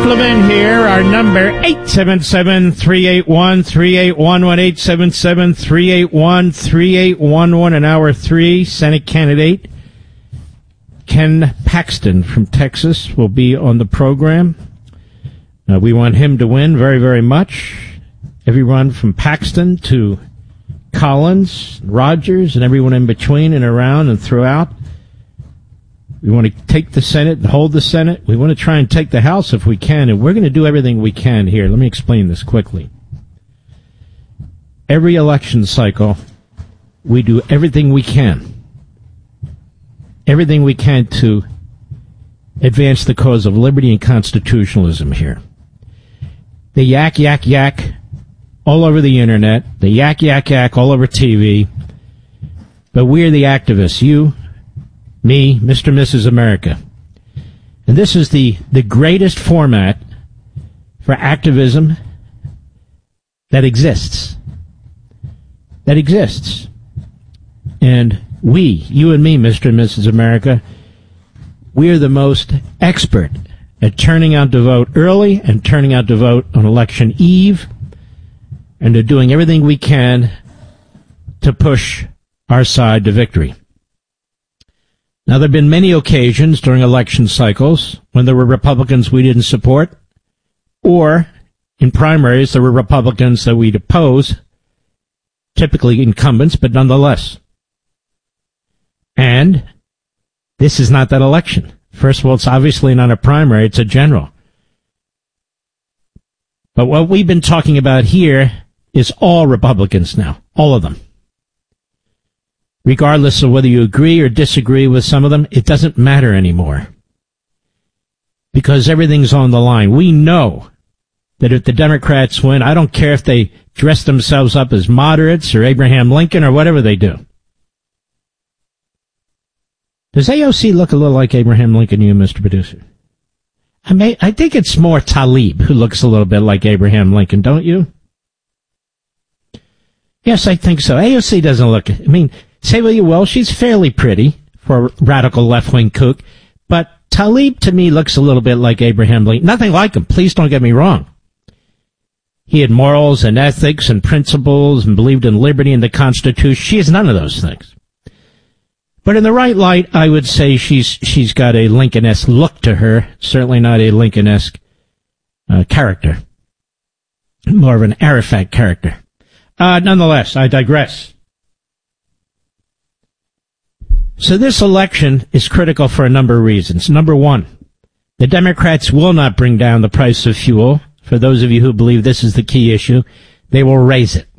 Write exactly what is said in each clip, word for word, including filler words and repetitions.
Levin here. Our number, eight seven seven, three eight one, three eight one one, eight seven seven, three eight one, three eight one one, and hour three, Senate candidate Ken Paxton from Texas will be on the program. Uh, we want him to win very, very much. Everyone from Paxton to Collins, Rogers, and everyone in between and around and throughout. We want to take the Senate, hold the Senate. We want to try and take the House if we can, and we're going to do everything we can here. Let me explain this quickly. Every election cycle, we do everything we can. Everything we can to advance the cause of liberty and constitutionalism here. They yak, yak, yak all over the Internet. They yak, yak, yak all over T V. But we're the activists. You, me, Mister and Missus America. And this is the, the greatest format for activism that exists. That exists. And we, you and me, Mister and Missus America, we are the most expert at turning out to vote early and turning out to vote on election eve, and to doing everything we can to push our side to victory. Now, there have been many occasions during election cycles when there were Republicans we didn't support, or in primaries there were Republicans that we'd oppose, typically incumbents, but nonetheless. And this is not that election. First of all, it's obviously not a primary, it's a general. But what we've been talking about here is all Republicans now, all of them. Regardless of whether you agree or disagree with some of them, it doesn't matter anymore. Because everything's on the line. We know that if the Democrats win, I don't care if they dress themselves up as moderates or Abraham Lincoln or whatever they do. Does A O C look a little like Abraham Lincoln to you, Mister Producer? I may, I think it's more Tlaib who looks a little bit like Abraham Lincoln, don't you? Yes, I think so. A O C doesn't look, I mean, say what you will, she's fairly pretty for a radical left-wing kook, but Tlaib to me looks a little bit like Abraham Lincoln. Nothing like him, please don't get me wrong. He had morals and ethics and principles and believed in liberty and the Constitution. She has none of those things. But in the right light, I would say she's she's got a Lincoln-esque look to her, certainly not a Lincoln-esque uh, character. More of an Arafat character. Uh, nonetheless, I digress. So this election is critical for a number of reasons. Number one, the Democrats will not bring down the price of fuel. For those of you who believe this is the key issue, they will raise it.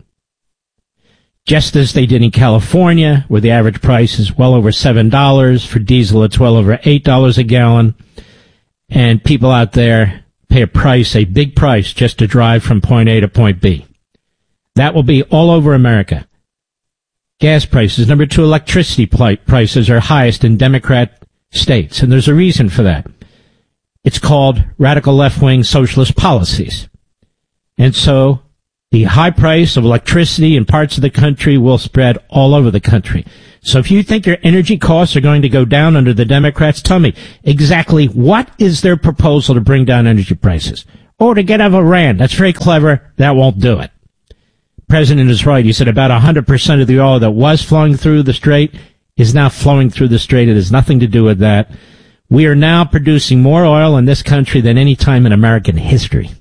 Just as they did in California, where the average price is well over seven dollars. For diesel, it's well over eight dollars a gallon. And people out there pay a price, a big price, just to drive from point A to point B. That will be all over America. Gas prices. Number two, electricity prices are highest in Democrat states, and there's a reason for that. It's called radical left-wing socialist policies. And so the high price of electricity in parts of the country will spread all over the country. So if you think your energy costs are going to go down under the Democrats, tell me exactly what is their proposal to bring down energy prices? Or to get out of Iran. That's very clever. That won't do it. The president is right. He said about one hundred percent of the oil that was flowing through the strait is now flowing through the strait. It has nothing to do with that. We are now producing more oil in this country than any time in American history.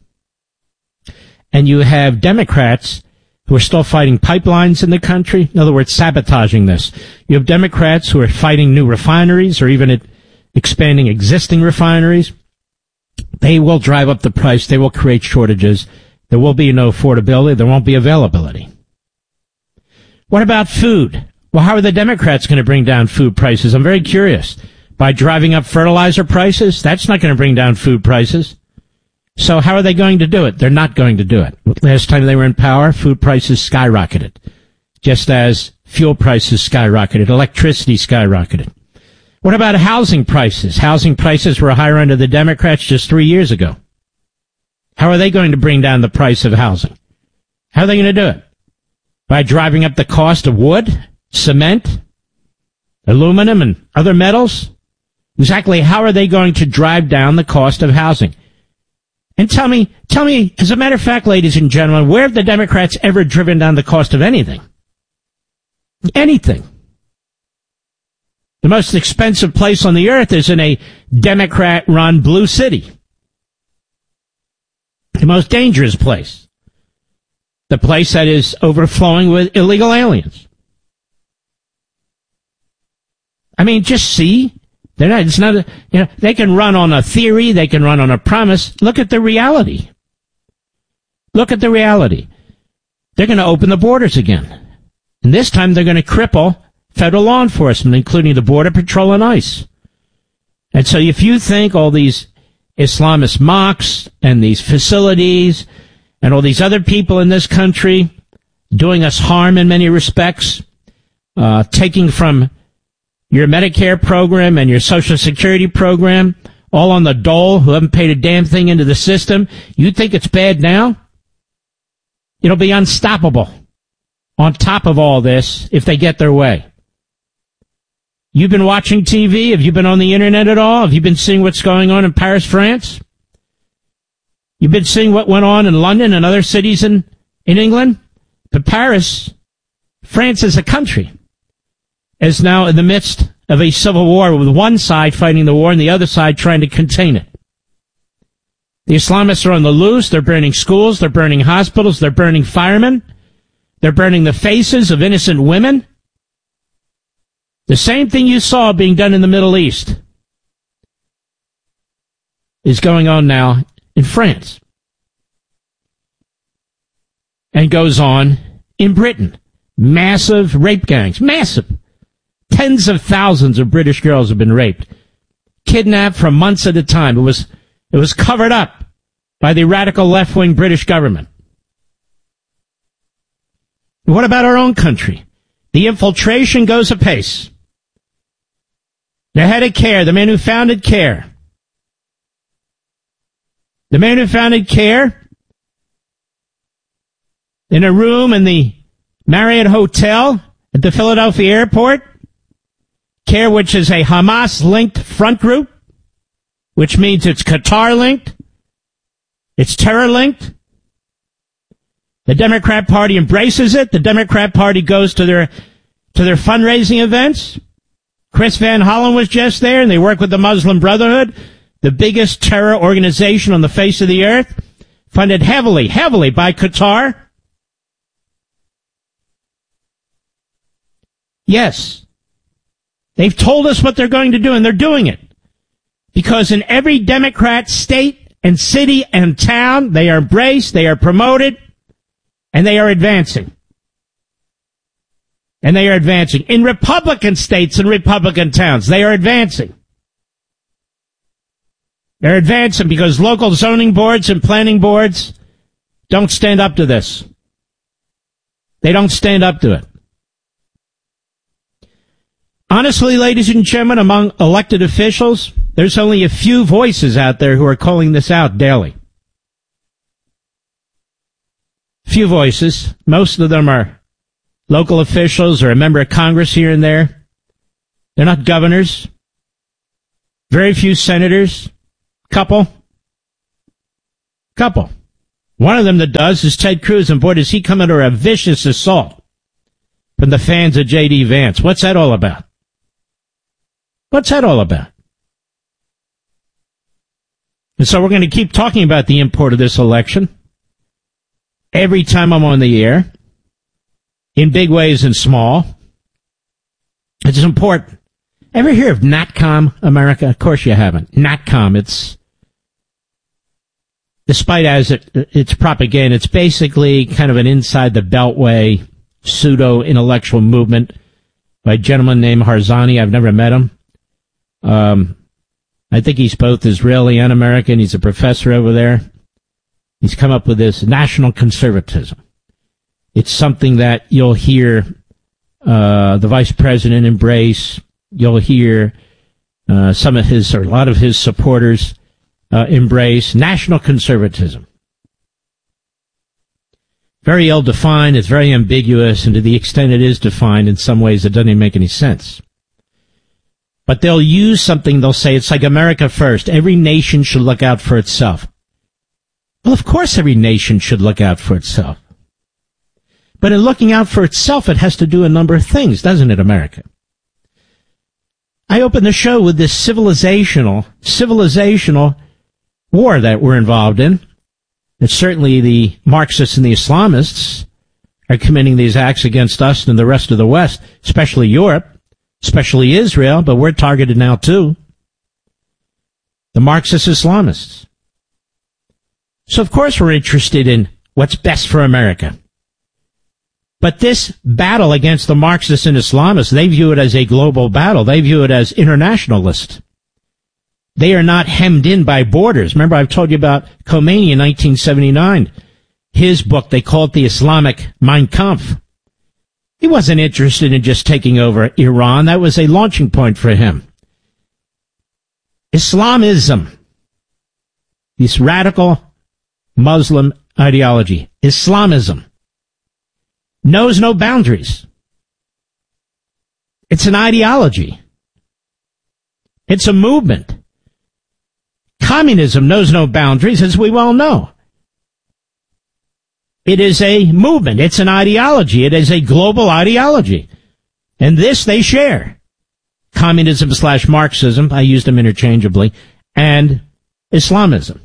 And you have Democrats who are still fighting pipelines in the country. In other words, sabotaging this. You have Democrats who are fighting new refineries or even expanding existing refineries. They will drive up the price. They will create shortages. There will be no affordability. There won't be availability. What about food? Well, how are the Democrats going to bring down food prices? I'm very curious. By driving up fertilizer prices? That's not going to bring down food prices. So how are they going to do it? They're not going to do it. Last time they were in power, food prices skyrocketed, just as fuel prices skyrocketed, electricity skyrocketed. What about housing prices? Housing prices were higher under the Democrats just three years ago. How are they going to bring down the price of housing? How are they going to do it? By driving up the cost of wood, cement, aluminum, and other metals? Exactly how are they going to drive down the cost of housing? And tell me, tell me, as a matter of fact, ladies and gentlemen, where have the Democrats ever driven down the cost of anything? Anything. The most expensive place on the earth is in a Democrat-run blue city. The most dangerous place. The place that is overflowing with illegal aliens. I mean, just see. They're not, it's not, a, you know, they can run on a theory, they can run on a promise. Look at the reality. Look at the reality. They're going to open the borders again. And this time they're going to cripple federal law enforcement, including the Border Patrol and ICE. And so if you think all these Islamist mosques and these facilities and all these other people in this country doing us harm in many respects, uh, taking from your Medicare program and your Social Security program, all on the dole who haven't paid a damn thing into the system, you think it's bad now? It'll be unstoppable on top of all this if they get their way. You've been watching T V? Have you been on the internet at all? Have you been seeing what's going on in Paris, France? You've been seeing what went on in London and other cities in, in England? But Paris, France as a country, is now in the midst of a civil war with one side fighting the war and the other side trying to contain it. The Islamists are on the loose. They're burning schools. They're burning hospitals. They're burning firemen. They're burning the faces of innocent women. The same thing you saw being done in the Middle East is going on now in France. And goes on in Britain. Massive rape gangs. Massive. Tens of thousands of British girls have been raped, kidnapped for months at a time. It was, it was covered up by the radical left-wing British government. What about our own country? The infiltration goes apace. The head of CARE, the man who founded CARE, the man who founded CARE, in a room in the Marriott Hotel at the Philadelphia airport, CARE, which is a Hamas-linked front group, which means it's Qatar-linked, it's terror-linked. The Democrat Party embraces it. The Democrat Party goes to their to their fundraising events. Chris Van Hollen was just there, and they work with the Muslim Brotherhood, the biggest terror organization on the face of the earth, funded heavily, heavily by Qatar. Yes. They've told us what they're going to do, and they're doing it. Because in every Democrat state and city and town, they are embraced, they are promoted, and they are advancing. And they are advancing. In Republican states and Republican towns, they are advancing. They're advancing because local zoning boards and planning boards don't stand up to this. They don't stand up to it. Honestly, ladies and gentlemen, among elected officials, there's only a few voices out there who are calling this out daily. Few voices. Most of them are local officials or a member of Congress here and there. They're not governors. Very few senators. Couple. Couple. One of them that does is Ted Cruz, and boy, does he come under a vicious assault from the fans of J D. Vance. What's that all about? What's that all about? And so we're going to keep talking about the import of this election every time I'm on the air, in big ways and small. It's important. Ever hear of NATCOM, America? Of course you haven't. NATCOM, it's, despite as it, it's propaganda, it's basically kind of an inside the Beltway pseudo-intellectual movement by a gentleman named Harzani. I've never met him. Um, I think he's both Israeli and American. He's a professor over there. He's come up with this national conservatism. It's something that you'll hear uh, the vice president embrace. You'll hear uh, some of his, or a lot of his supporters uh, embrace national conservatism. Very ill-defined. It's very ambiguous, and to the extent it is defined, in some ways it doesn't even make any sense. But they'll use something, they'll say it's like America first. Every nation should look out for itself. Well, of course every nation should look out for itself. But in looking out for itself, it has to do a number of things, doesn't it, America? I opened the show with this civilizational, civilizational war that we're involved in. That certainly the Marxists and the Islamists are committing these acts against us and the rest of the West, especially Europe, especially Israel, but we're targeted now too. The Marxist Islamists. So of course we're interested in what's best for America. But this battle against the Marxists and Islamists, they view it as a global battle. They view it as internationalist. They are not hemmed in by borders. Remember, I've told you about Khomeini in nineteen seventy-nine. His book, they call it the Islamic Mein Kampf. He wasn't interested in just taking over Iran. That was a launching point for him. Islamism, this radical Muslim ideology, Islamism, knows no boundaries. It's an ideology. It's a movement. Communism knows no boundaries, as we well know. It is a movement. It's an ideology. It is a global ideology. And this they share. Communism slash Marxism, I used them interchangeably, and Islamism.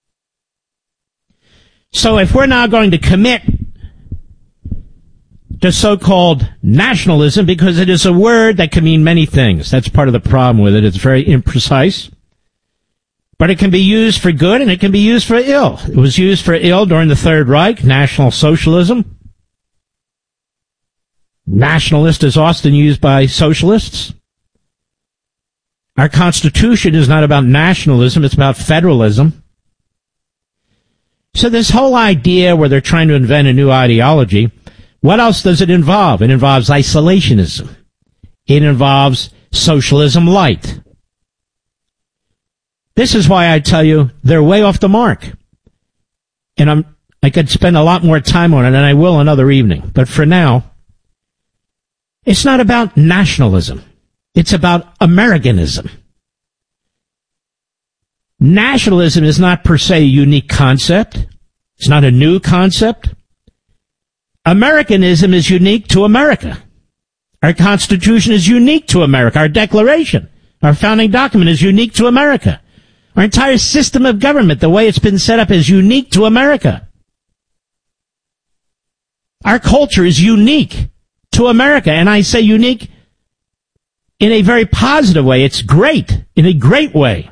So if we're now going to commit to so-called nationalism, because it is a word that can mean many things. That's part of the problem with it. It's very imprecise. But it can be used for good and it can be used for ill. It was used for ill during the Third Reich, National Socialism. Nationalist is often used by socialists. Our Constitution is not about nationalism, it's about federalism. So this whole idea where they're trying to invent a new ideology, what else does it involve? It involves isolationism. It involves socialism light. This is why I tell you they're way off the mark. And I'm, I could spend a lot more time on it, and I will another evening. But for now, it's not about nationalism. It's about Americanism. Nationalism is not per se a unique concept. It's not a new concept. Americanism is unique to America. Our Constitution is unique to America. Our Declaration, our founding document is unique to America. Our entire system of government, the way it's been set up, is unique to America. Our culture is unique to America, and I say unique in a very positive way. It's great, in a great way.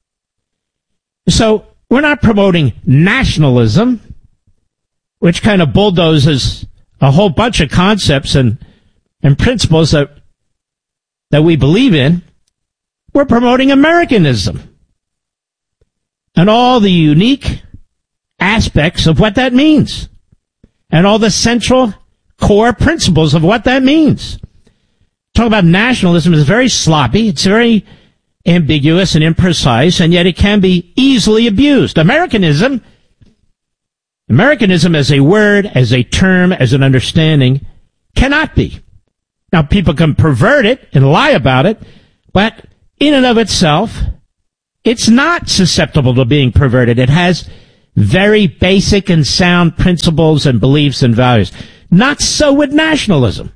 So we're not promoting nationalism, which kind of bulldozes a whole bunch of concepts and, and principles that, that we believe in. We're promoting Americanism and all the unique aspects of what that means and all the central core principles of what that means. Talk about nationalism is very sloppy. It's very ambiguous and imprecise, and yet it can be easily abused. Americanism, Americanism as a word, as a term, as an understanding, cannot be. Now, people can pervert it and lie about it, but in and of itself, it's not susceptible to being perverted. It has very basic and sound principles and beliefs and values. Not so with nationalism.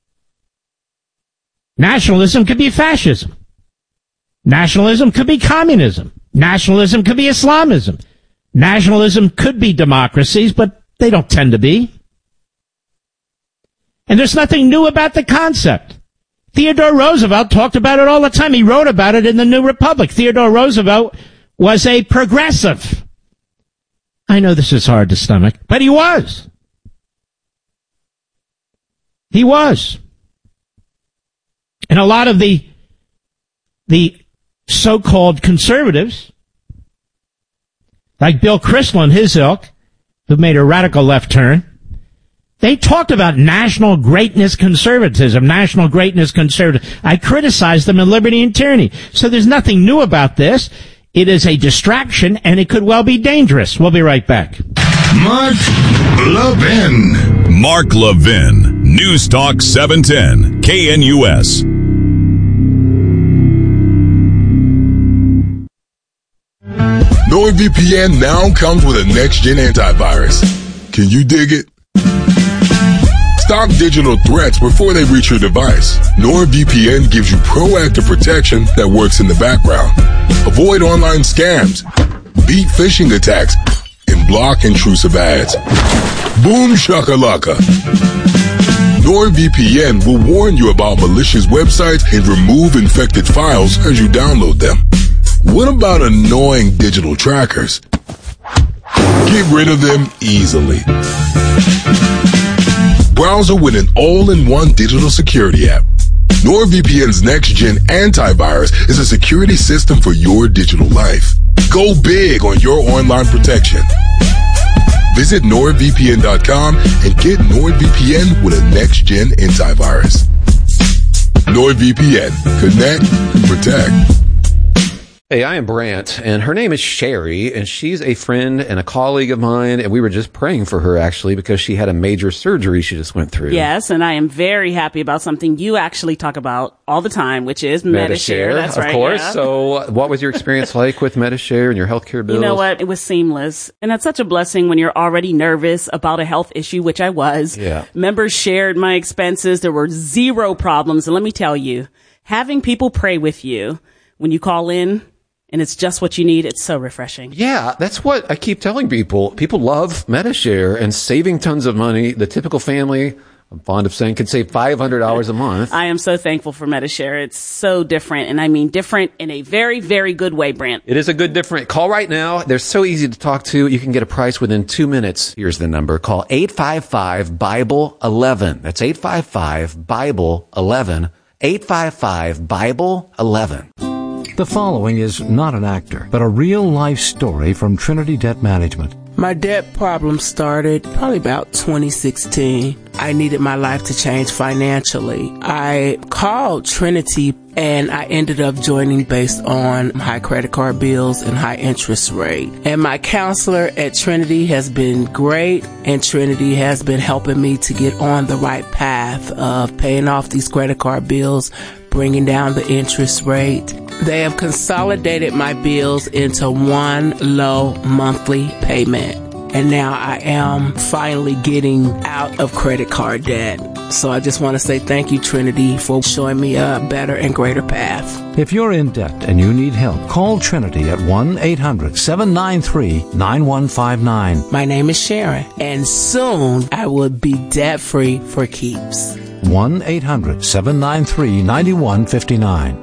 Nationalism could be fascism. Nationalism could be communism. Nationalism could be Islamism. Nationalism could be democracies, but they don't tend to be. And there's nothing new about the concept. Theodore Roosevelt talked about it all the time. He wrote about it in The New Republic. Theodore Roosevelt was a progressive. I know this is hard to stomach, but he was. He was. And a lot of the, the so-called conservatives, like Bill Kristol and his ilk, who made a radical left turn, they talked about national greatness conservatism, national greatness conservatism. I criticized them in Liberty and Tyranny. So there's nothing new about this. It is a distraction, and it could well be dangerous. We'll be right back. Mark Levin. Mark Levin. News Talk seven ten. K N U S. The NordVPN now comes with a next-gen antivirus. Can you dig it? Stop digital threats before they reach your device. NordVPN gives you proactive protection that works in the background. Avoid online scams, beat phishing attacks, and block intrusive ads. Boom shakalaka. NordVPN will warn you about malicious websites and remove infected files as you download them. What about annoying digital trackers? Get rid of them easily. Browser with an all-in-one digital security app. NordVPN's next-gen antivirus is a security system for your digital life. Go big on your online protection. Visit NordVPN dot com and get NordVPN with a next-gen antivirus. NordVPN. Connect, protect. Hey, I am Brant, and her name is Sherry, and she's a friend and a colleague of mine, and we were just praying for her, actually, because she had a major surgery she just went through. Yes, and I am very happy about something you actually talk about all the time, which is Medi-Share. That's of right. Of course. Yeah. So what was your experience like with Medi-Share and your healthcare bills? You know what? It was seamless. And that's such a blessing when you're already nervous about a health issue, which I was. Yeah. Members shared my expenses. There were zero problems. And let me tell you, having people pray with you when you call in, and it's just what you need, it's so refreshing. Yeah, that's what I keep telling people. People love Medi-Share and saving tons of money. The typical family, I'm fond of saying, can save five hundred dollars a month. I am so thankful for Medi-Share. It's so different, and I mean different in a very, very good way, Brant. It is a good different. Call right now. They're so easy to talk to. You can get a price within two minutes. Here's the number. Call eight five five, Bible eleven. That's eight five five, Bible eleven. eight five five, Bible eleven. The following is not an actor, but a real-life story from Trinity Debt Management. My debt problem started probably about twenty sixteen. I needed my life to change financially. I called Trinity and I ended up joining based on high credit card bills and high interest rate. And my counselor at Trinity has been great, and Trinity has been helping me to get on the right path of paying off these credit card bills, bringing down the interest rate. They have consolidated my bills into one low monthly payment. And now I am finally getting out of credit card debt. So I just want to say thank you, Trinity, for showing me a better and greater path. If you're in debt and you need help, call Trinity at one eight hundred, seven nine three, nine one five nine. My name is Sharon, and soon I will be debt-free for keeps. one eight hundred, seven nine three, nine one five nine.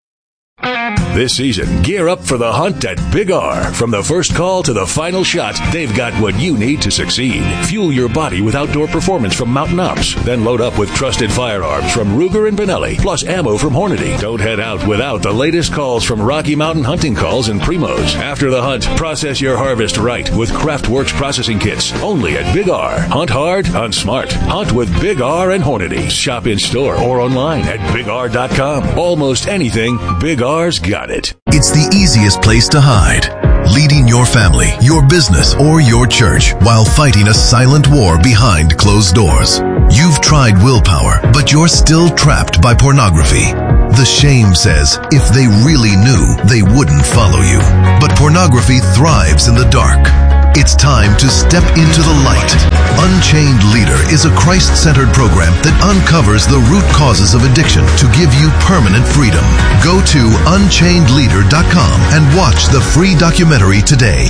This season, gear up for the hunt at Big R. From the first call to the final shot, they've got what you need to succeed. Fuel your body with outdoor performance from Mountain Ops. Then load up with trusted firearms from Ruger and Benelli, plus ammo from Hornady. Don't head out without the latest calls from Rocky Mountain Hunting Calls and Primos. After the hunt, process your harvest right with Craftworks processing kits. Only at Big R. Hunt hard, hunt smart. Hunt with Big R and Hornady. Shop in store or online at big r dot com. Almost anything, Big R's got it. It's the easiest place to hide. Leading your family, your business, or your church while fighting a silent war behind closed doors. You've tried willpower, but you're still trapped by pornography. The shame says if they really knew, they wouldn't follow you. But pornography thrives in the dark. It's time to step into the light. Unchained Leader is a Christ-centered program that uncovers the root causes of addiction to give you permanent freedom. Go to unchained leader dot com and watch the free documentary today.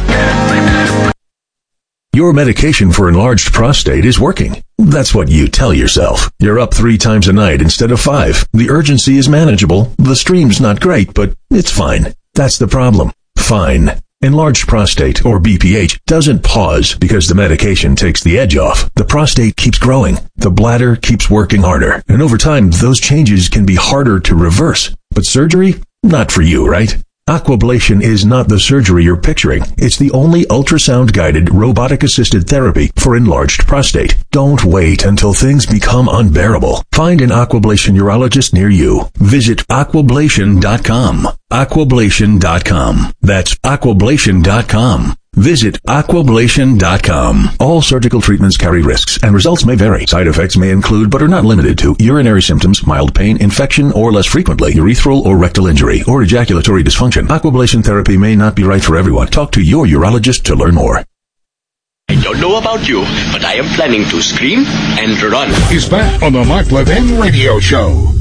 Your medication for enlarged prostate is working. That's what you tell yourself. You're up three times a night instead of five. The urgency is manageable. The stream's not great, but it's fine. That's the problem. Fine. Enlarged prostate, or B P H, doesn't pause because the medication takes the edge off. The prostate keeps growing. The bladder keeps working harder. And over time, those changes can be harder to reverse. But surgery? Not for you, right? Aquablation is not the surgery you're picturing. It's the only ultrasound-guided, robotic-assisted therapy for enlarged prostate. Don't wait until things become unbearable. Find an Aquablation urologist near you. Visit aquablation dot com. aquablation dot com. That's aquablation dot com. Visit aquablation dot com. All surgical treatments carry risks, and results may vary. Side effects may include, but are not limited to, urinary symptoms, mild pain, infection, or less frequently, urethral or rectal injury, or ejaculatory dysfunction. Aquablation therapy may not be right for everyone. Talk to your urologist to learn more. I don't know about you, but I am planning to scream and run. He's back on the Mark Levin Radio Show.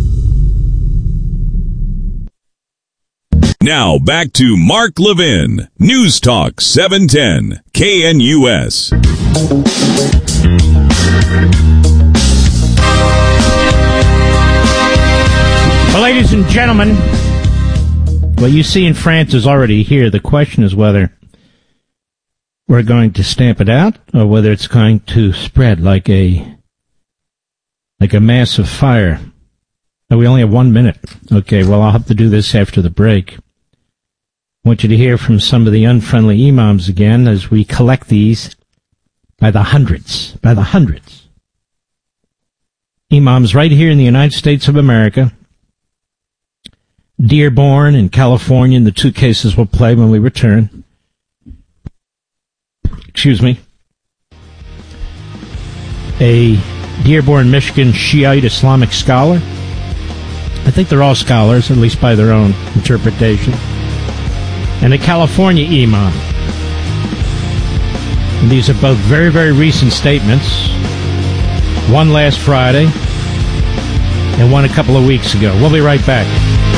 Now back to Mark Levin, News Talk seven ten, K N U S. Well, ladies and gentlemen, what you see in France is already here. The question is whether we're going to stamp it out or whether it's going to spread like a like a massive fire. Oh, we only have one minute. Okay, well, I'll have to do this after the break. I want you to hear from some of the unfriendly imams again as we collect these by the hundreds, by the hundreds. Imams right here in the United States of America. Dearborn in California, and the two cases we'll play when we return. Excuse me. A Dearborn, Michigan Shiite Islamic scholar. I think they're all scholars, at least by their own interpretation. And a California imam. And these are both very, very recent statements. One last Friday, and one a couple of weeks ago. We'll be right back.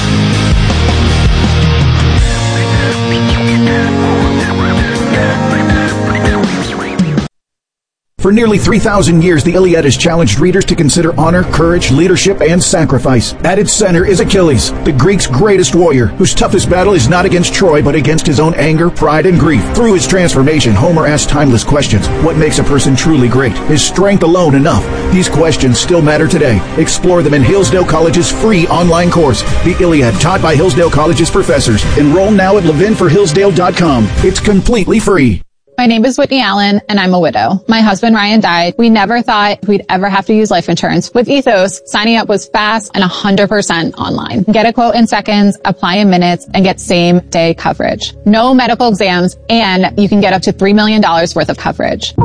For nearly three thousand years, the Iliad has challenged readers to consider honor, courage, leadership, and sacrifice. At its center is Achilles, the Greeks' greatest warrior, whose toughest battle is not against Troy, but against his own anger, pride, and grief. Through his transformation, Homer asked timeless questions. What makes a person truly great? Is strength alone enough? These questions still matter today. Explore them in Hillsdale College's free online course, The Iliad, taught by Hillsdale College's professors. Enroll now at levin for hillsdale dot com. It's completely free. My name is Whitney Allen, and I'm a widow. My husband, Ryan, died. We never thought we'd ever have to use life insurance. With Ethos, signing up was fast and one hundred percent online. Get a quote in seconds, apply in minutes, and get same-day coverage. No medical exams, and you can get up to three million dollars worth of coverage.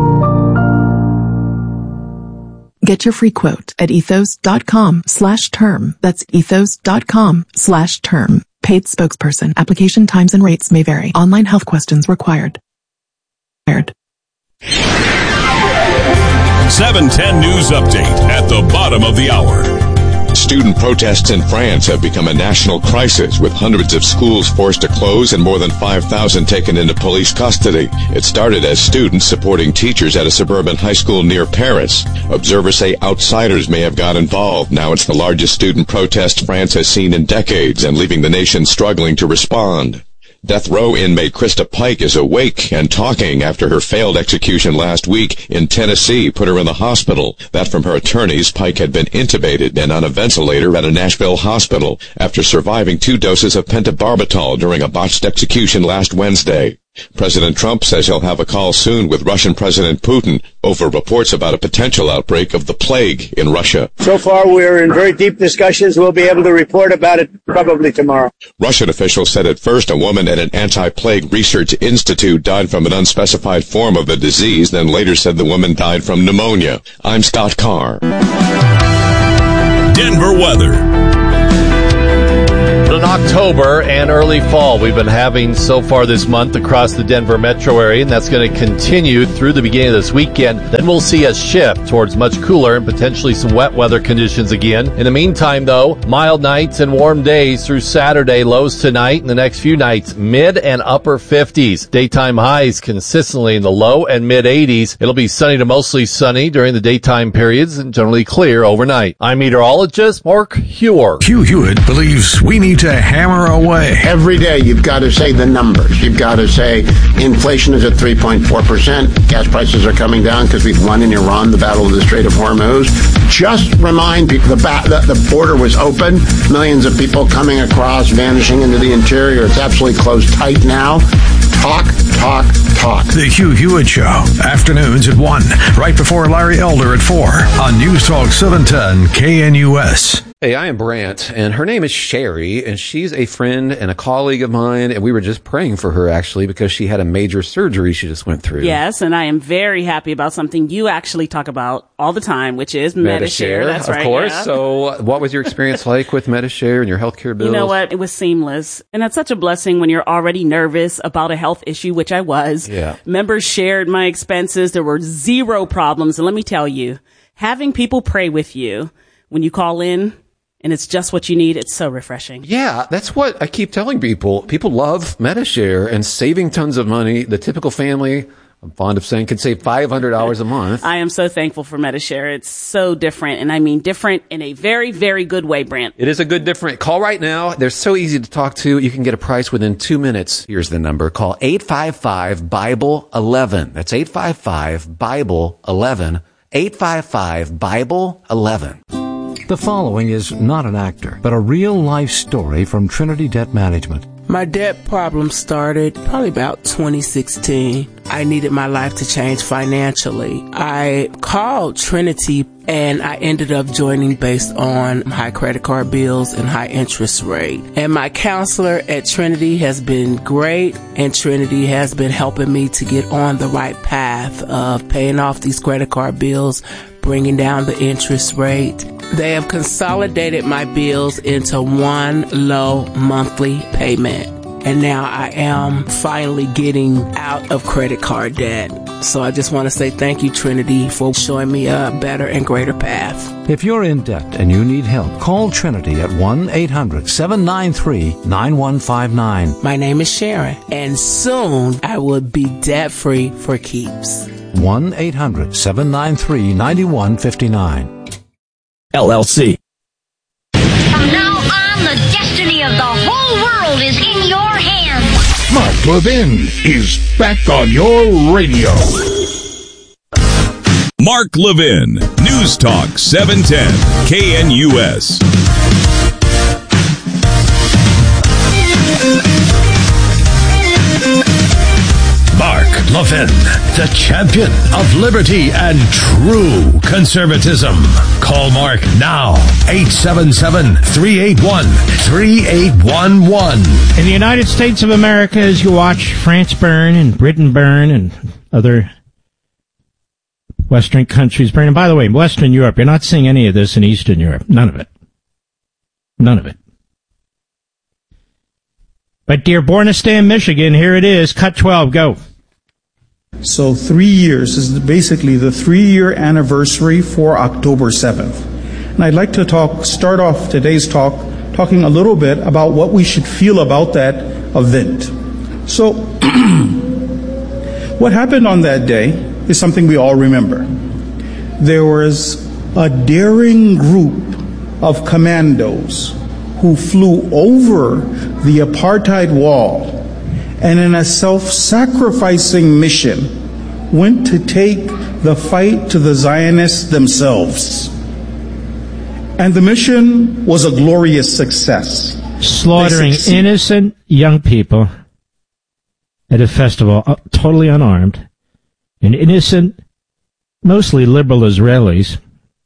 Get your free quote at ethos.com slash term. That's ethos.com slash term. Paid spokesperson. Application times and rates may vary. Online health questions required. seven ten News Update at the bottom of the hour. Student protests in France have become a national crisis, with hundreds of schools forced to close and more than five thousand taken into police custody. It started as students supporting teachers at a suburban high school near Paris. Observers say outsiders may have got involved. Now it's the largest student protest France has seen in decades and leaving the nation struggling to respond. Death row inmate Krista Pike is awake and talking after her failed execution last week in Tennessee put her in the hospital. That from her attorneys. Pike had been intubated and on a ventilator at a Nashville hospital after surviving two doses of pentobarbital during a botched execution last Wednesday. President Trump says he'll have a call soon with Russian President Putin over reports about a potential outbreak of the plague in Russia. So far, we're in very deep discussions. We'll be able to report about it probably tomorrow. Russian officials said at first a woman at an anti-plague research institute died from an unspecified form of the disease, then later said the woman died from pneumonia. I'm Scott Carr. Denver weather. In October and early fall, we've been having so far this month across the Denver metro area, and that's going to continue through the beginning of this weekend. Then we'll see a shift towards much cooler and potentially some wet weather conditions again. In the meantime, though, mild nights and warm days through Saturday, lows tonight and the next few nights, mid and upper fifties. Daytime highs consistently in the low and mid eighties. It'll be sunny to mostly sunny during the daytime periods and generally clear overnight. I'm meteorologist Mark Hewer. Hugh Hewitt believes we need to hammer away. Every day you've got to say the numbers. You've got to say inflation is at three point four percent. Gas prices are coming down because we've won in Iran the battle of the Strait of Hormuz. Just remind people the, ba- the, the border was open. Millions of people coming across, vanishing into the interior. It's absolutely closed tight now. Talk, talk, talk. The Hugh Hewitt Show. Afternoons at one. Right before Larry Elder at four. On News Talk seven ten K N U S. Hey, I am Brant, and her name is Sherry, and she's a friend and a colleague of mine, and we were just praying for her, actually, because she had a major surgery she just went through. Yes, and I am very happy about something you actually talk about all the time, which is Medi-Share. That's right. Of course. Yeah. So what was your experience like with Medi-Share and your healthcare bills? You know what? It was seamless. And that's such a blessing when you're already nervous about a health issue, which I was. Yeah. Members shared my expenses. There were zero problems. And let me tell you, having people pray with you when you call in, and it's just what you need. It's so refreshing. Yeah, that's what I keep telling people. People love Medi-Share and saving tons of money. The typical family, I'm fond of saying, can save five hundred dollars a month. I am so thankful for Medi-Share. It's so different. And I mean different in a very, very good way, Brant. It is a good different. Call right now. They're so easy to talk to. You can get a price within two minutes. Here's the number. Call eight five five, Bible eleven. That's eight five five, Bible eleven. eight five five, Bible eleven. The following is not an actor, but a real-life story from Trinity Debt Management. My debt problem started probably about twenty sixteen. I needed my life to change financially. I called Trinity and I ended up joining based on high credit card bills and high interest rate. And my counselor at Trinity has been great, and Trinity has been helping me to get on the right path of paying off these credit card bills, bringing down the interest rate. They have consolidated my bills into one low monthly payment. And now I am finally getting out of credit card debt. So I just want to say thank you, Trinity, for showing me a better and greater path. If you're in debt and you need help, call Trinity at one eight hundred, seven nine three, nine one five nine. My name is Sharon, and soon I will be debt-free for keeps. one eight hundred, seven nine three, nine one five nine. L L C. From now on, the destiny of the whole world is in your hands. Mark Levin is back on your radio. Mark Levin, News Talk seven ten, K N U S. Mark Levin, the champion of liberty and true conservatism. Call Mark now, eight seven seven, three eight one, three eight one one. In the United States of America, as you watch France burn and Britain burn and other Western countries burn, and by the way, Western Europe, you're not seeing any of this in Eastern Europe. None of it. None of it. But Dearbornistan, Michigan, here it is. Cut twelve, go. So three years is basically the three-year anniversary for October seventh. And I'd like to talk, start off today's talk talking a little bit about what we should feel about that event. So what happened on that day is something we all remember. There was a daring group of commandos who flew over the apartheid wall and in a self-sacrificing mission went to take the fight to the Zionists themselves. And the mission was a glorious success. Slaughtering innocent young people at a festival, uh, totally unarmed, and innocent, mostly liberal Israelis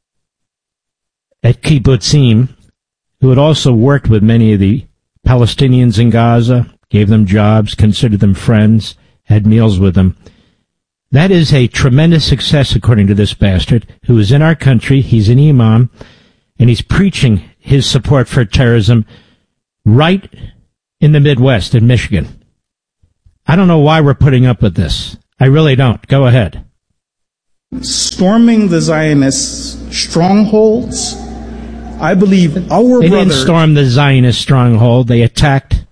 at Kibbutzim, who had also worked with many of the Palestinians in Gaza, gave them jobs, considered them friends, had meals with them. That is a tremendous success, according to this bastard, who is in our country. He's an imam, and he's preaching his support for terrorism right in the Midwest, in Michigan. I don't know why we're putting up with this. I really don't. Go ahead. Storming the Zionist strongholds, I believe our they brother... didn't storm the Zionist stronghold. They attacked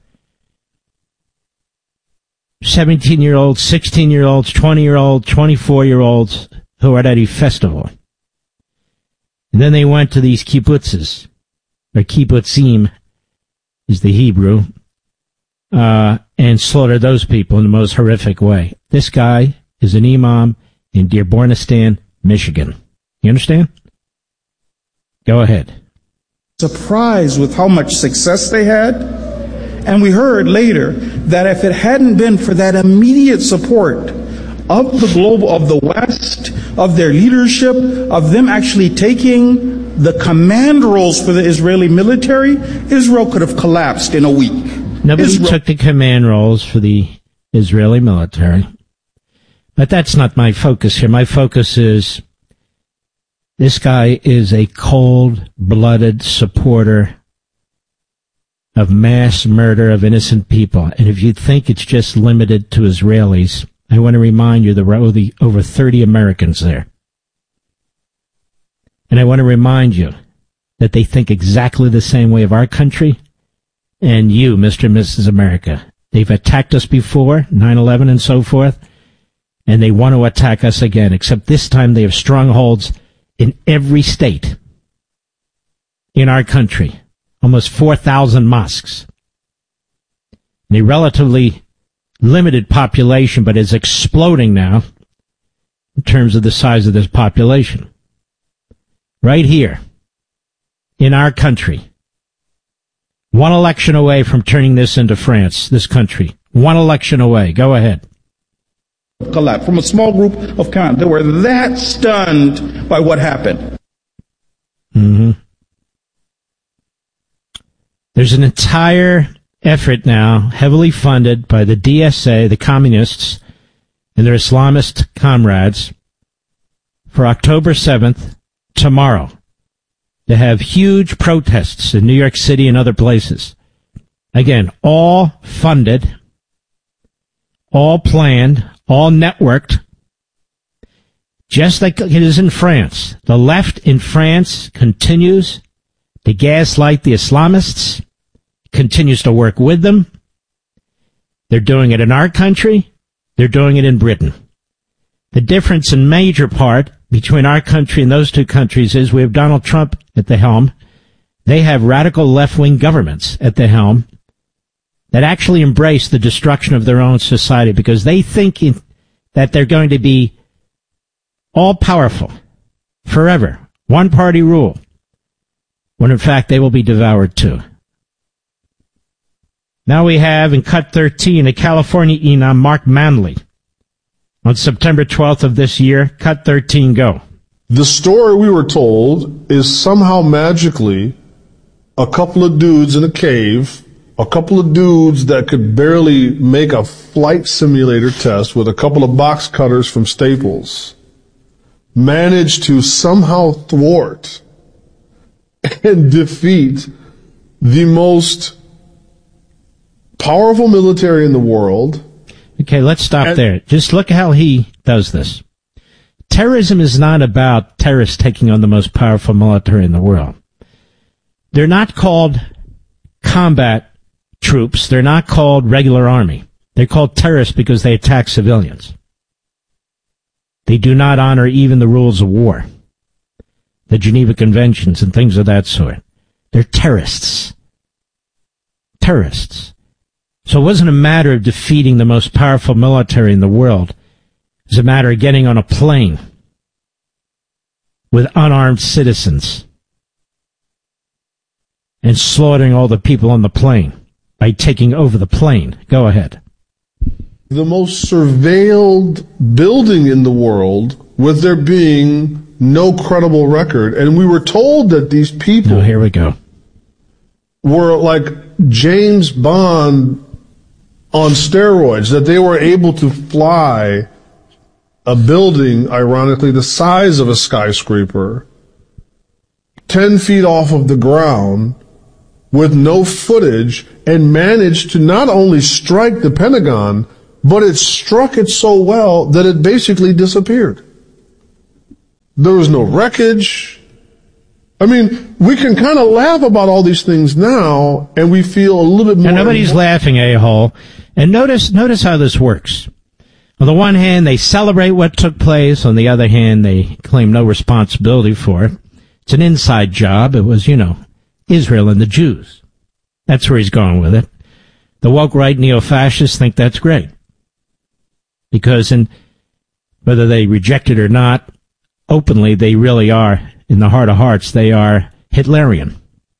seventeen-year-olds, sixteen-year-olds, twenty-year-olds, twenty-four-year-olds who were at a festival. And then they went to these kibbutzes, or kibbutzim is the Hebrew, uh, and slaughtered those people in the most horrific way. This guy is an imam in Dearbornistan, Michigan. You understand? Go ahead. Surprised with how much success they had. And we heard later that if it hadn't been for that immediate support of the globe, of the West, of their leadership, of them actually taking the command roles for the Israeli military, Israel could have collapsed in a week. Nobody Israel- took the command roles for the Israeli military. But that's not my focus here. My focus is this guy is a cold-blooded supporter of mass murder of innocent people. And if you think it's just limited to Israelis, I want to remind you there were over thirty Americans there. And I want to remind you that they think exactly the same way of our country and you, Mister and Missus America. They've attacked us before, nine eleven and so forth, and they want to attack us again, except this time they have strongholds in every state in our country. Almost four thousand mosques. And a relatively limited population, but is exploding now in terms of the size of this population. Right here, in our country. One election away from turning this into France, this country. One election away. Go ahead. Collapse from a small group of command. They were that stunned by what happened. Mm-hmm. There's an entire effort now, heavily funded by the D S A, the communists, and their Islamist comrades, for October seventh, tomorrow, to have huge protests in New York City and other places. Again, all funded, all planned, all networked, just like it is in France. The left in France continues to gaslight the Islamists, continues to work with them. They're doing it in our country. They're doing it in Britain. The difference in major part between our country and those two countries is we have Donald Trump at the helm. They have radical left-wing governments at the helm that actually embrace the destruction of their own society because they think in, that they're going to be all-powerful forever, one-party rule, when in fact they will be devoured too. Now we have in Cut thirteen a California E N O M, Mark Manley. On September twelfth of this year, Cut thirteen, go. The story we were told is somehow magically a couple of dudes in a cave, a couple of dudes that could barely make a flight simulator test with a couple of box cutters from Staples, managed to somehow thwart and defeat the most powerful military in the world. Okay, let's stop and, there. Just look how he does this. Terrorism is not about terrorists taking on the most powerful military in the world. They're not called combat troops. They're not called regular army. They're called terrorists because they attack civilians. They do not honor even the rules of war, the Geneva Conventions and things of that sort. They're terrorists. Terrorists. So it wasn't a matter of defeating the most powerful military in the world. It was a matter of getting on a plane with unarmed citizens and slaughtering all the people on the plane by taking over the plane. Go ahead. The most surveilled building in the world with there being no credible record. And we were told that these people... Oh, here we go. ...were like James Bond on steroids, that they were able to fly a building, ironically, the size of a skyscraper, ten feet off of the ground, with no footage, and managed to not only strike the Pentagon, but it struck it so well that it basically disappeared. There was no wreckage. I mean, we can kind of laugh about all these things now, and we feel a little bit more... And nobody's laughing, a-hole. And notice, notice how this works. On the one hand, they celebrate what took place. On the other hand, they claim no responsibility for it. It's an inside job. It was, you know, Israel and the Jews. That's where he's going with it. The woke right neo-fascists think that's great. Because in, whether they reject it or not, openly they really are, in the heart of hearts, they are Hitlerian.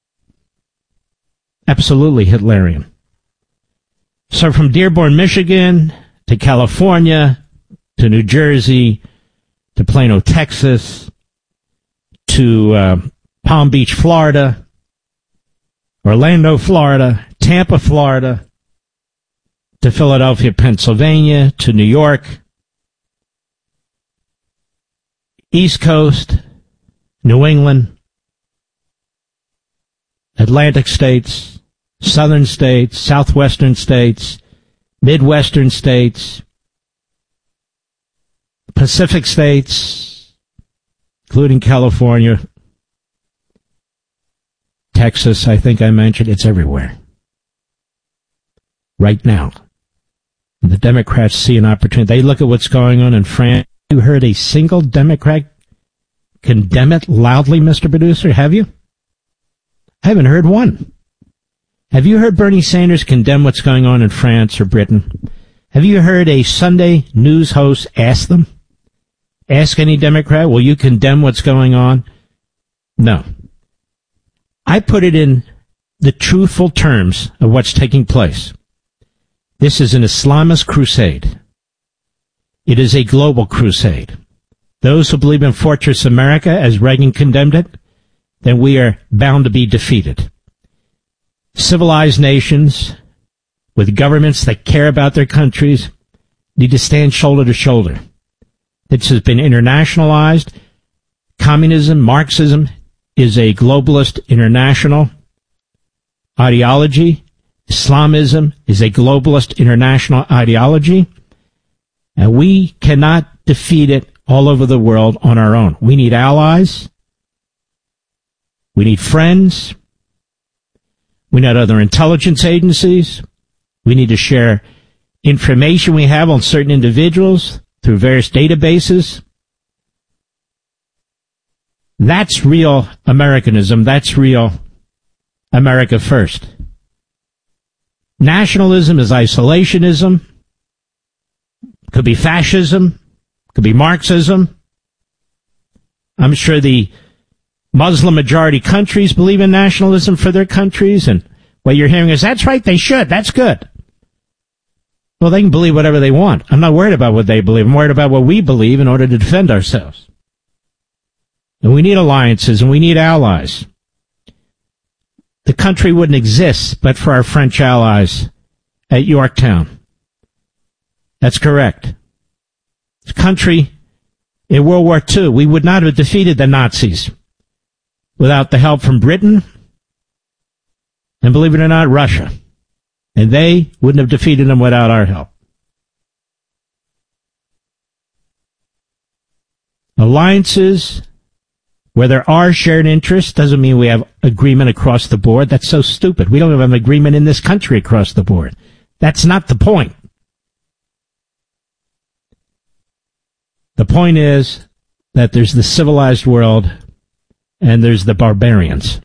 Absolutely Hitlerian. So from Dearborn, Michigan, to California, to New Jersey, to Plano, Texas, to uh, Palm Beach, Florida, Orlando, Florida, Tampa, Florida, to Philadelphia, Pennsylvania, to New York, East Coast, New England, Atlantic states, southern states, southwestern states, midwestern states, Pacific states, including California, Texas, I think I mentioned. It's everywhere. Right now. The Democrats see an opportunity. They look at what's going on in France. You heard a single Democrat condemn it loudly, Mister Producer? Have you? I haven't heard one. Have you heard Bernie Sanders condemn what's going on in France or Britain? Have you heard a Sunday news host ask them? Ask any Democrat, will you condemn what's going on? No. I put it in the truthful terms of what's taking place. This is an Islamist crusade. It is a global crusade. Those who believe in Fortress America, as Reagan condemned it, then we are bound to be defeated. Civilized nations with governments that care about their countries need to stand shoulder to shoulder. This has been internationalized. Communism, Marxism, is a globalist international ideology. Islamism is a globalist international ideology. And we cannot defeat it all over the world on our own. We need allies. We need friends. We need other intelligence agencies. We need to share information we have on certain individuals through various databases. That's real Americanism. That's real America first. Nationalism is isolationism. Could be fascism. Could be Marxism. I'm sure the Muslim majority countries believe in nationalism for their countries, and what you're hearing is, that's right, they should. That's good. Well, they can believe whatever they want. I'm not worried about what they believe. I'm worried about what we believe in order to defend ourselves. And we need alliances, and we need allies. The country wouldn't exist but for our French allies at Yorktown. That's correct. This country, in World War Two, we would not have defeated the Nazis without the help from Britain and, believe it or not, Russia. And they wouldn't have defeated them without our help. Alliances, where there are shared interests, doesn't mean we have agreement across the board. That's so stupid. We don't have an agreement in this country across the board. That's not the point. The point is that there's the civilized world and there's the barbarians.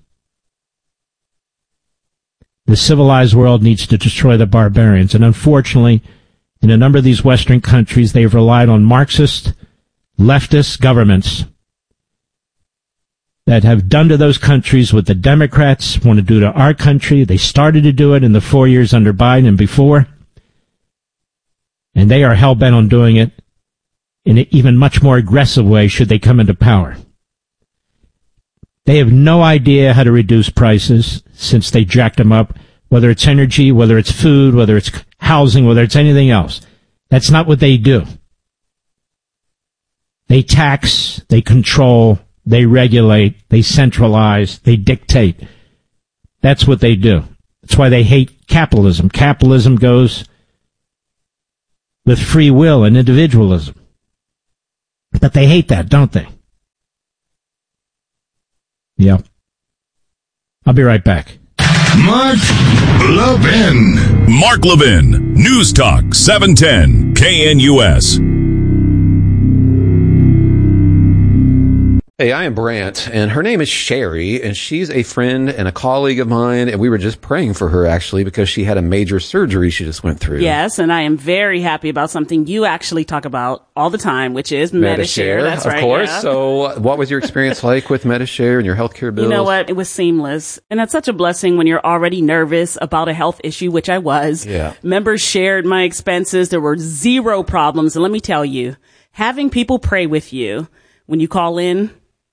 The civilized world needs to destroy the barbarians. And unfortunately, in a number of these Western countries, they've relied on Marxist, leftist governments that have done to those countries what the Democrats want to do to our country. They started to do it in the four years under Biden and before. And they are hell-bent on doing it in an even much more aggressive way should they come into power. They have no idea how to reduce prices since they jacked them up, whether it's energy, whether it's food, whether it's housing, whether it's anything else. That's not what they do. They tax, they control, they regulate, they centralize, they dictate. That's what they do. That's why they hate capitalism. Capitalism goes with free will and individualism. But they hate that, don't they? Yeah. I'll be right back. Mark Levin. Mark Levin. News Talk seven ten K N U S. Hey, I am Brant, and her name is Sherry, and she's a friend and a colleague of mine, and we were just praying for her, actually, because she had a major surgery she just went through. Yes, and I am very happy about something you actually talk about all the time, which is Medi-Share. That's right. Of course. Yeah. So what was your experience like with Medi-Share and your healthcare bills? You know what? It was seamless. And that's such a blessing when you're already nervous about a health issue, which I was. Yeah. Members shared my expenses. There were zero problems. And let me tell you, having people pray with you when you call in,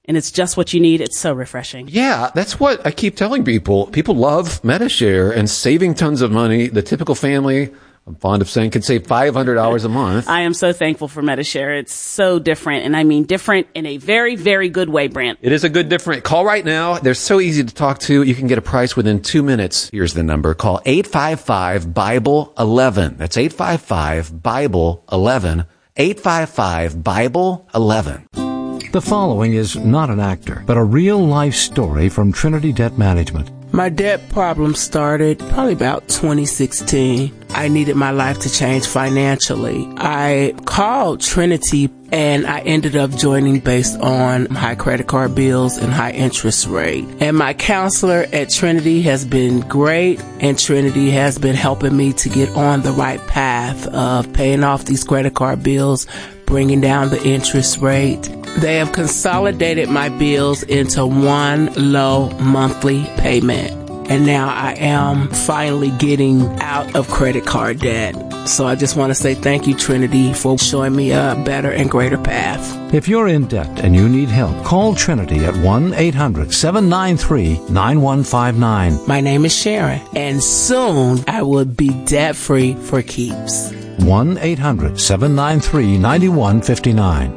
and it's just what you need. It's so refreshing. Yeah, that's what I keep telling people. People love Metashare and saving tons of money. The typical family, I'm fond of saying, can save five hundred dollars a month. I am so thankful for Metashare. It's so different, and I mean different in a very, very good way, Brent. It is a good different. Call right now. They're so easy to talk to. You can get a price within two minutes. Here's the number. Call eight five five, Bible eleven. That's eight five five, Bible eleven. eight five five, Bible eleven. The following is not an actor, but a real-life story from Trinity Debt Management. My debt problem started probably about twenty sixteen. I needed my life to change financially. I called Trinity and I ended up joining based on high credit card bills and high interest rate. And my counselor at Trinity has been great, and Trinity has been helping me to get on the right path of paying off these credit card bills, bringing down the interest rate. They have consolidated my bills into one low monthly payment. And now I am finally getting out of credit card debt. So I just want to say thank you, Trinity, for showing me a better and greater path. If you're in debt and you need help, call Trinity at one eight hundred, seven nine three, nine one five nine. My name is Sharon, and soon I will be debt-free for keeps. one eight hundred, seven nine three, nine one five nine.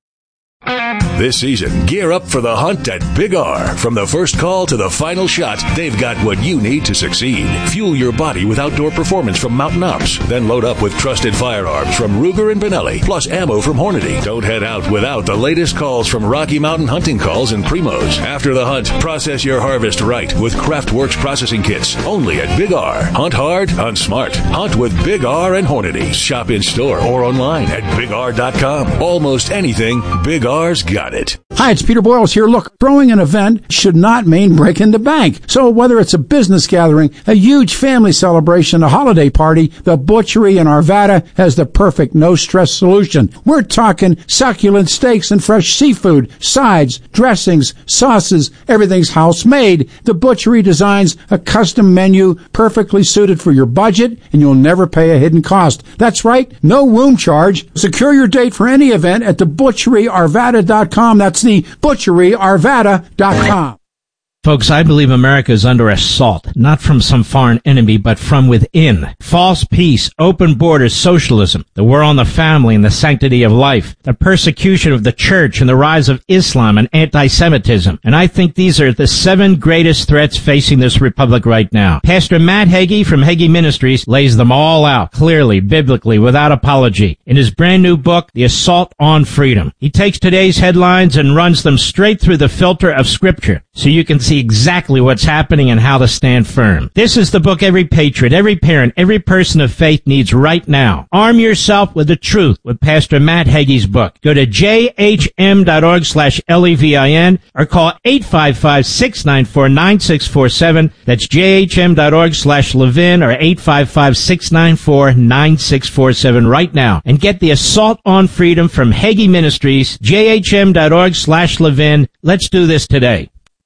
This season, gear up for the hunt at Big R. From the first call to the final shot, they've got what you need to succeed. Fuel your body with outdoor performance from Mountain Ops. Then load up with trusted firearms from Ruger and Benelli, plus ammo from Hornady. Don't head out without the latest calls from Rocky Mountain Hunting Calls and Primos. After the hunt, process your harvest right with Craftworks processing kits. Only at Big R. Hunt hard, hunt smart. Hunt with Big R and Hornady. Shop in store or online at big r dot com. Almost anything, Big R's got it. Hi, it's Peter Boyles here. Look, throwing an event should not mean breaking the bank. So whether it's a business gathering, a huge family celebration, a holiday party, the Butchery in Arvada has the perfect no-stress solution. We're talking succulent steaks and fresh seafood, sides, dressings, sauces, everything's house-made. The Butchery designs a custom menu perfectly suited for your budget, and you'll never pay a hidden cost. That's right, no room charge. Secure your date for any event at the butchery arvada dot com. That's the butchery arvada dot com. Folks, I believe America is under assault, not from some foreign enemy, but from within. False peace, open borders, socialism, the war on the family and the sanctity of life, the persecution of the church and the rise of Islam and anti-Semitism. And I think these are the seven greatest threats facing this republic right now. Pastor Matt Hagee from Hagee Ministries lays them all out, clearly, biblically, without apology, in his brand new book, The Assault on Freedom. He takes today's headlines and runs them straight through the filter of Scripture, so you can see exactly what's happening and how to stand firm. This is the book every patriot, every parent, every person of faith needs right now. Arm yourself with the truth with Pastor Matt Hagee's book. Go to j h m dot org slash L E V I N or call eight five five, six nine four, nine six four seven. That's j h m dot org slash Levin or eight five five, six nine four, nine six four seven right now and get the Assault on Freedom from Hagee Ministries, j h m dot org slash Levin. Let's do this today.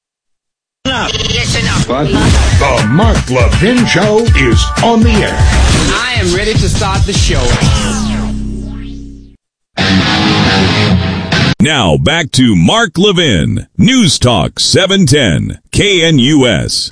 Listen up. What? The Mark Levin Show is on the air. I am ready to start the show. Now back to Mark Levin, News Talk seven ten, K N U S.